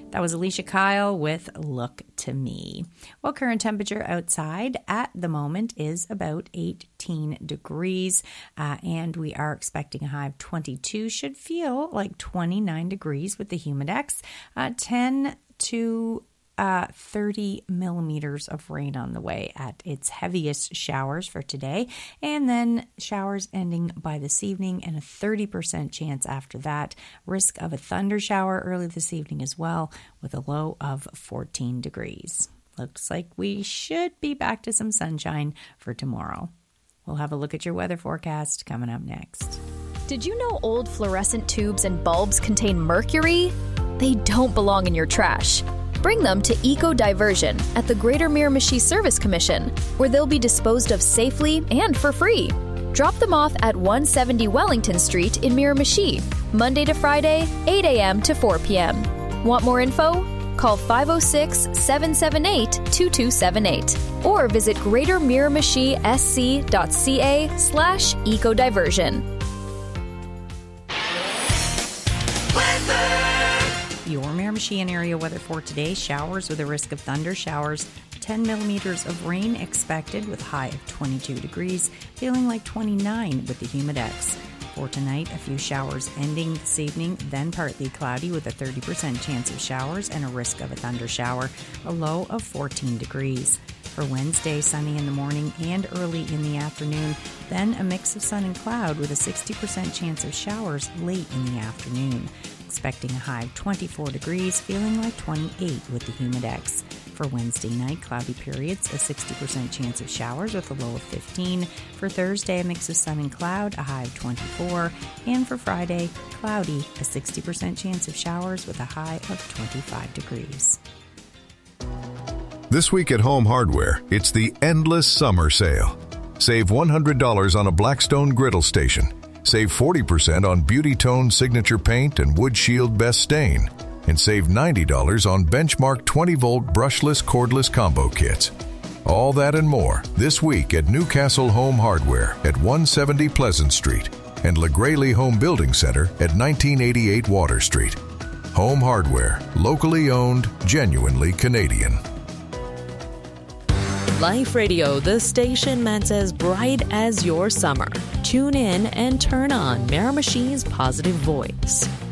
That was Alicia Kyle with Look to Me. Well, current temperature outside at the moment is about 18 degrees, and we are expecting a high of 22. Should feel like 29 degrees with the Humidex. 10 to 30 millimeters of rain on the way at its heaviest showers for today, and then showers ending by this evening and a 30% chance after that. Risk of a thunder shower early this evening as well, with a low of 14 degrees. Looks like we should be back to some sunshine for tomorrow. We'll have a look at your weather forecast coming up next. Did you know old fluorescent tubes and bulbs contain mercury? They don't belong in your trash. Bring them to Eco Diversion at the Greater Miramichi Service Commission, where they'll be disposed of safely and for free. Drop them off at 170 Wellington Street in Miramichi, Monday to Friday, 8 a.m. to 4 p.m. Want more info? Call 506-778-2278 or visit greatermiramichi.sc.ca/ecodiversion. Your Miramichi and area weather for today: showers with a risk of thunder showers, 10 millimeters of rain expected with a high of 22 degrees, feeling like 29 with the Humidex. For tonight, a few showers ending this evening, then partly cloudy with a 30% chance of showers and a risk of a thunder shower, a low of 14 degrees. For Wednesday, sunny in the morning and early in the afternoon, then a mix of sun and cloud with a 60% chance of showers late in the afternoon. Expecting a high of 24 degrees, feeling like 28 with the Humidex. For Wednesday night, cloudy periods, a 60% chance of showers with a low of 15. For Thursday, a mix of sun and cloud, a high of 24. And for Friday, cloudy, a 60% chance of showers with a high of 25 degrees. This week at Home Hardware, it's the Endless Summer Sale. Save $100 on a Blackstone griddle station. Save 40% on Beauty Tone Signature Paint and Wood Shield Best Stain. And save $90 on Benchmark 20-volt brushless cordless combo kits. All that and more this week at Newcastle Home Hardware at 170 Pleasant Street and LeGraley Home Building Center at 1988 Water Street. Home Hardware, locally owned, genuinely Canadian. Life Radio, the station that's as bright as your summer. Tune in and turn on Miramichi's positive voice.